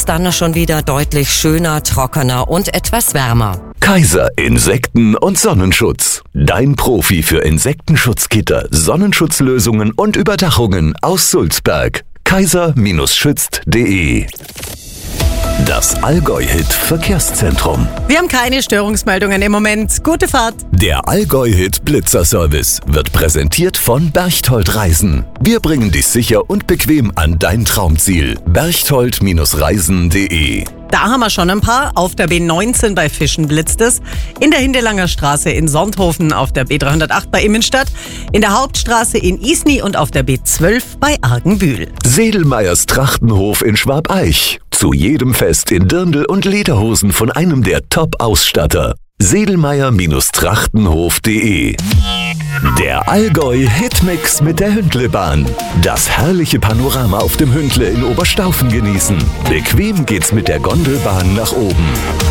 dann schon wieder deutlich schöner, trockener und etwas wärmer. Kaiser Insekten- und Sonnenschutz. Dein Profi für Insektenschutzgitter, Sonnenschutzlösungen und Überdachungen aus Sulzberg. kaiser-schützt.de. Das Allgäu-Hit Verkehrszentrum. Wir haben keine Störungsmeldungen im Moment. Gute Fahrt. Der Allgäu-Hit Blitzerservice wird präsentiert von Berchtold Reisen. Wir bringen dich sicher und bequem an dein Traumziel. berchtold-reisen.de. Da haben wir schon ein paar. Auf der B19 bei Fischen blitzt es. In der Hindelanger Straße in Sonthofen, auf der B308 bei Immenstadt, in der Hauptstraße in Isny und auf der B12 bei Argenbühl. Sedelmeyers Trachtenhof in Schwabeich. Zu jedem Fest in Dirndl und Lederhosen von einem der Top-Ausstatter. Sedelmeyer-Trachtenhof.de. Der Allgäu-Hitmix mit der Hündlebahn. Das herrliche Panorama auf dem Hündle in Oberstaufen genießen. Bequem geht's mit der Gondelbahn nach oben.